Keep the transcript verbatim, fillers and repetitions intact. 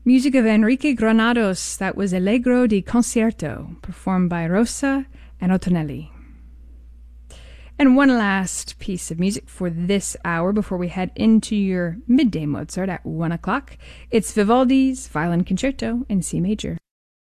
Music of Enrique Granados. That was Allegro di Concerto, performed by Rosa and Ottonelli. And one last piece of music for this hour before we head into your midday Mozart at one o'clock. It's Vivaldi's Violin Concerto in C major.